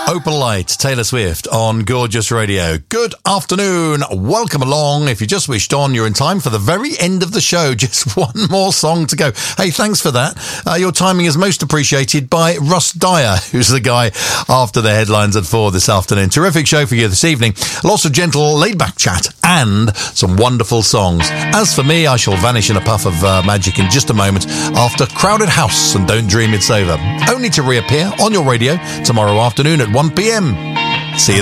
Opalite, Taylor Swift on Gorgeous Radio. Good afternoon. Welcome along. If you just wished on, you're in time for the very end of the show. Just one more song to go. Hey, thanks for that. Your timing is most appreciated by Russ Dyer, who's the guy after the headlines at 4 this afternoon. Terrific show for you this evening. Lots of gentle, laid-back chat and some wonderful songs. As for me, I shall vanish in a puff of magic in just a moment after Crowded House and Don't Dream It's Over, only to reappear on your radio tomorrow afternoon at 1 p.m. See you